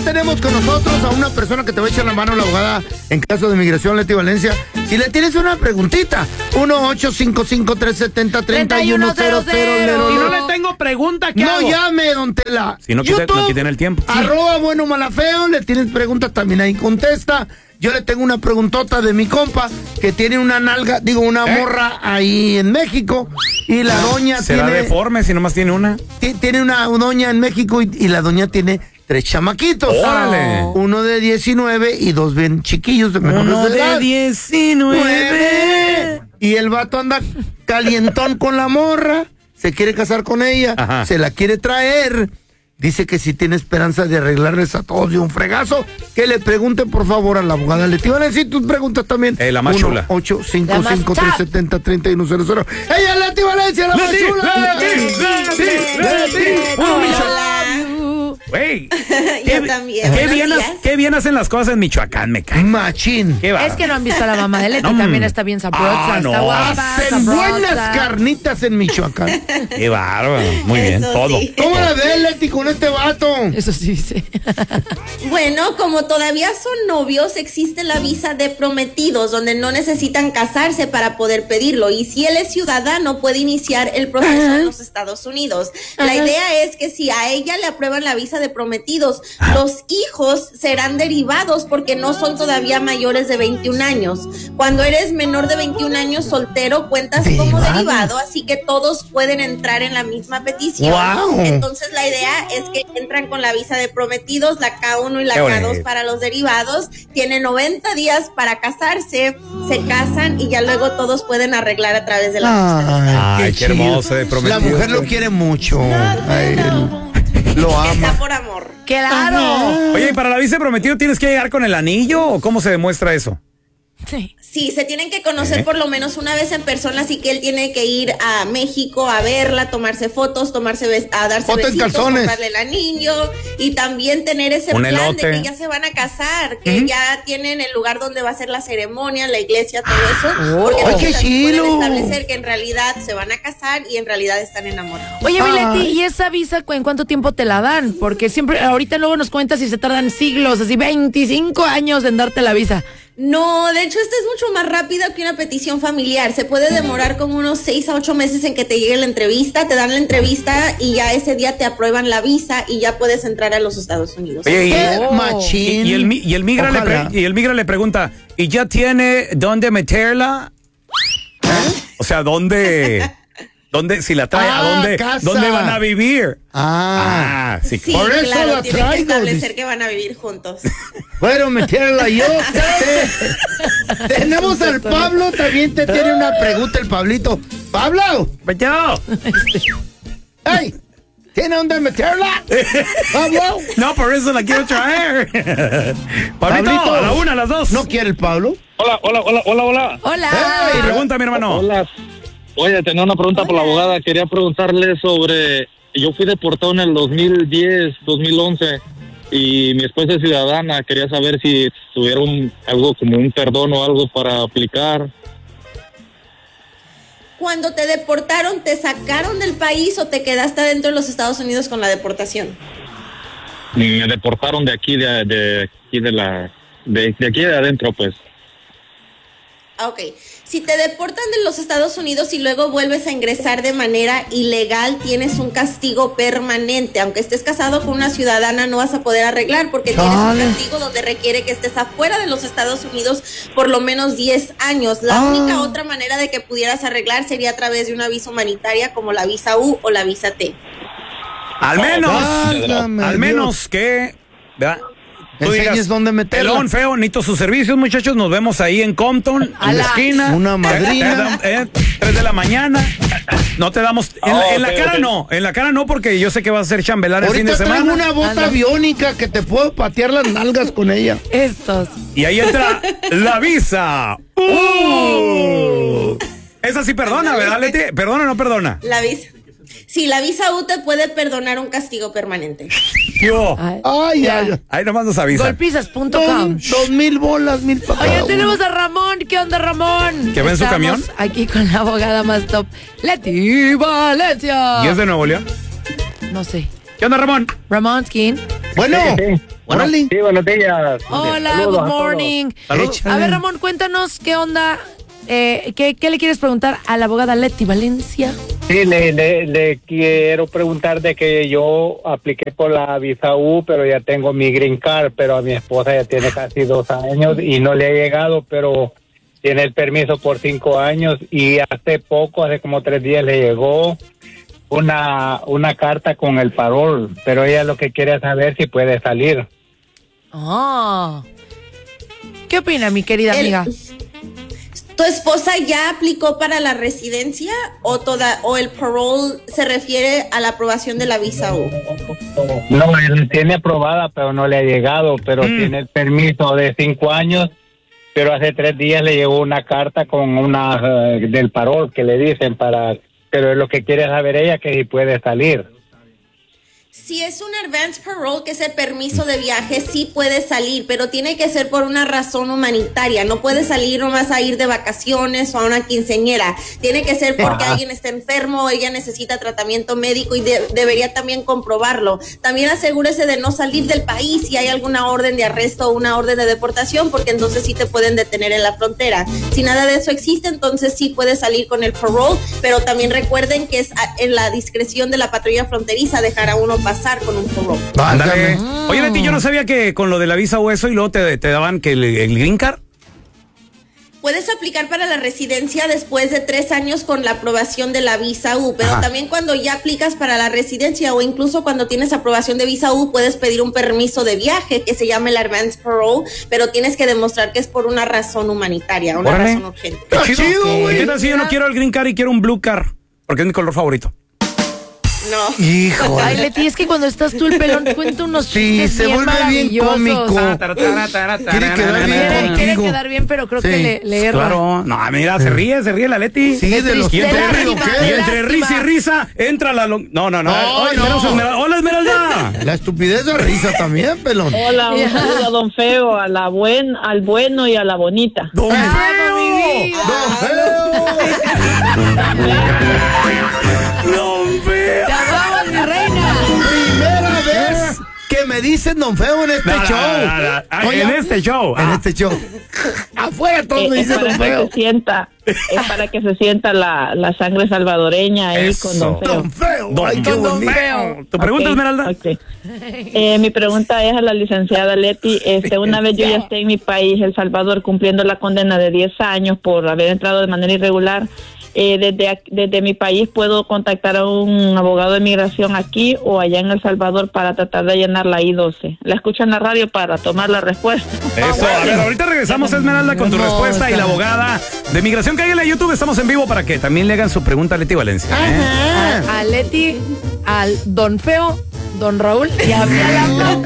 tenemos con nosotros a una persona que te va a echar la mano, la abogada en caso de migración, Leti Valencia. Si le tienes una preguntita, 1-855-370-3100. Si no le tengo pregunta, ¿qué hago? No llame, don Tela. Si no quiten el tiempo. @bueno_malafeo, le tienes preguntas también ahí, contesta. Yo le tengo una preguntota de mi compa que tiene una morra ahí en México y la doña ¿Será deforme si nomás tiene una? Tiene una doña en México y la doña tiene 3 chamaquitos. ¡Órale! Uno de 19 y 2 bien chiquillos de menores Uno de edad. de 19. Y el vato anda calientón con la morra, se quiere casar con ella, Ajá. se la quiere traer. Dice que si tiene esperanza de arreglarles a todos de un fregazo, que le pregunten por favor a la abogada Leti Valencia. Y tus preguntas también. La más chula. 1-855-370-3100. ¡Ella es Leti Valencia, la más chula! Güey, Yo también. qué bien hacen las cosas en Michoacán, me cae. Machín. Qué Es que no han visto a la mamá de Leti, también está bien sabrosa, no. está guapa, Hacen sabrosa. buenas carnitas en Michoacán. Qué bárbaro. Muy bien, Eso todo. sí. ¿Cómo la ves, Leti, con este vato? Eso sí dice. Bueno, como todavía son novios, existe la visa de prometidos, donde no necesitan casarse para poder pedirlo. Y si él es ciudadano, puede iniciar el proceso en los Estados Unidos. La idea es que si a ella le aprueban la visa de prometidos, los hijos serán derivados porque no son todavía mayores de 21 años. Cuando eres menor de 21 años soltero, cuentas como derivado, así que todos pueden entrar en la misma petición. ¡Wow! Entonces la idea es que entran con la visa de prometidos, la K1 y la Qué K2 bonito. para los derivados. Tienen 90 días para casarse, se casan y ya luego todos pueden arreglar a través de la Ay, qué chido. hermoso de prometido. La mujer lo quiere mucho. A él. Lo que está ama. por amor. ¡Claro! Oye, ¿y para la visa prometido tienes que llegar con el anillo o cómo se demuestra eso? Sí. Sí, se tienen que conocer por lo menos una vez en persona, así que él tiene que ir a México a verla, tomarse fotos, a darse Foto en besitos, calzones. comprarle el anillo y también tener ese Un plan elote. de que ya se van a casar, que ya tienen el lugar donde va a ser la ceremonia, la iglesia, todo eso, porque ¡Ay, entonces qué así pueden chilo! establecer que en realidad se van a casar y en realidad están enamorados. Oye, mi Leti, Ay. ¿y esa visa en cuánto tiempo te la dan? Porque siempre, ahorita luego nos cuentas si se tardan siglos, así 25 años en darte la visa. No, de hecho esta es mucho más rápida que una petición familiar. Se puede demorar como unos 6 a 8 meses en que te llegue la entrevista, te dan la entrevista y ya ese día te aprueban la visa y ya puedes entrar a los Estados Unidos. Oye, ¡Qué Oh. machín! y el migra Ojalá. y el migra le pregunta, ¿y ya tiene dónde meterla? O sea, ¿dónde si la trae, Casa. dónde van a vivir? Sí. Sí, Por eso claro, la tienen que traigo, establecer dice. que van a vivir juntos. Bueno, meterla yo. Tenemos al Pablo, también te tiene una pregunta el Pablito. ¡Pablo! Yo. ¡Ey! ¿Tiene dónde meterla? ¡Pablo! No, por eso la quiero traer. Pablito, Pablito. a la una, a las dos. ¿No quiere el Pablo? Hola. ¡Hola! Ey, Pregunta, mi hermano. Hola. Oye, tenía una pregunta por la abogada. Quería preguntarle sobre... Yo fui deportado en el 2010, 2011 y mi esposa es ciudadana. Quería saber si tuviera algo como un perdón o algo para aplicar. Cuando te deportaron, ¿te sacaron del país o te quedaste dentro de los Estados Unidos con la deportación? Me deportaron de aquí, de aquí de adentro, pues. Ok. Si te deportan de los Estados Unidos y luego vuelves a ingresar de manera ilegal, tienes un castigo permanente. Aunque estés casado con una ciudadana, no vas a poder arreglar porque tienes un castigo donde requiere que estés afuera de los Estados Unidos por lo menos 10 años. La única otra manera de que pudieras arreglar sería a través de una visa humanitaria como la visa U o la visa T. Al Válgame menos que... ¿verdad? Tú Enseñes digas, dónde meterla. pelón, feo, necesito sus servicios, muchachos. Nos vemos ahí en Compton, en la esquina. Una madrina. 3 de la mañana. No te damos... En la ok, cara ok. no. En la cara no, porque yo sé que vas a ser chambelán el fin de Ahorita traigo semana. una bota biónica que te puedo patear las nalgas con ella. Estos. Y ahí entra la visa. Esa sí perdona, ¿verdad, Leti? ¿Perdona o no perdona? La visa. Sí, la visa U te puede perdonar un castigo permanente. Yo. Ay, Ya. ay. Ahí nomás nos avisa. Golpizas.com. 2,000 bolas, 1,000 para Oye, cada tenemos uno. a Ramón. ¿Qué onda, Ramón? ¿Que va en su Estamos camión? aquí con la abogada más top, Leti Valencia. ¿Y es de Nuevo León? No sé. ¿Qué onda, Ramón? Ramón Skin. Bueno, Órale. Sí, buenos días. Hola, Saludos good a todos. morning. Saludos. A ver, Ramón, cuéntanos qué onda, qué le quieres preguntar a la abogada Leti Valencia. Sí, le quiero preguntar de que yo apliqué por la visa U, pero ya tengo mi green card, pero a mi esposa ya tiene casi 2 años y no le ha llegado, pero tiene el permiso por 5 años y hace como 3 días le llegó una carta con el parol, pero ella lo que quiere es saber si puede salir. Oh. ¿Qué opina, mi querida amiga? ¿Tu esposa ya aplicó para la residencia o el parole se refiere a la aprobación de la visa U? No, él tiene aprobada, pero no le ha llegado, pero tiene el permiso de 5 años, pero hace 3 días le llegó una carta con del parol que le dicen pero lo que quiere saber ella que si puede salir. Si es un advance parole, que es el permiso de viaje, sí puede salir, pero tiene que ser por una razón humanitaria. No puede salir nomás a ir de vacaciones o a una quinceañera. Tiene que ser porque alguien está enfermo o ella necesita tratamiento médico y debería también comprobarlo. También asegúrese de no salir del país si hay alguna orden de arresto o una orden de deportación, porque entonces sí te pueden detener en la frontera. Si nada de eso existe, entonces sí puede salir con el parole, pero también recuerden que es en la discreción de la patrulla fronteriza dejar a uno pasar con un parole. Ándale. Oye, Leti, yo no sabía que con lo de la visa o eso y luego te daban que el green card. Puedes aplicar para la residencia después de 3 años con la aprobación de la visa U, pero también cuando ya aplicas para la residencia o incluso cuando tienes aprobación de visa U, puedes pedir un permiso de viaje que se llama el advance parole, pero tienes que demostrar que es por una razón humanitaria, una razón urgente. Qué chido, güey. ¿Qué tal si yo no quiero el green card y quiero un blue card? Porque es mi color favorito. No. Hijo. Ay, Leti, es que cuando estás tú el pelón cuenta unos chistes se bien vuelve bien maravillosos. cómico. Quiere quedar bien Quiere contigo. quedar bien, pero creo Sí, que le erra. Claro. No, mira, se ríe la Leti. Sí, de los Y entre, Lástima, y entre lástima. risa y risa entra la... No. Ay, no. tenemos a Esmeralda. Hola, Esmeralda. La estupidez de risa también, pelón. Hola, un saludo a Don Feo, al bueno y a la bonita. ¡Don mi Feo! vida. ¡Don Feo! ¡Te amamos, mi reina! Primera vez que me dicen Don Feo en este show. Oye, En este show. En este show. Afuera todos me Es dicen para Don que Feo. se sienta, es para que se sienta la sangre salvadoreña ahí Eso. con Don Feo. Don Feo. Don Ay, qué Don bonito. Feo. ¿Tu pregunta, Ok, Esmeralda? ok. Mi pregunta es a la licenciada Leti. Una vez yo ya esté en mi país, El Salvador, cumpliendo la condena de 10 años por haber entrado de manera irregular. Desde mi país puedo contactar a un abogado de migración aquí o allá en El Salvador para tratar de llenar la I-12. La escucho en la radio para tomar la respuesta. Eso, a ver, ahorita regresamos, Esmeralda, con tu Hermosa. respuesta y la abogada de migración. Cállale a YouTube, estamos en vivo para que también le hagan su pregunta a Leti Valencia. A Leti, al Don Feo, Don Raúl y a mí a la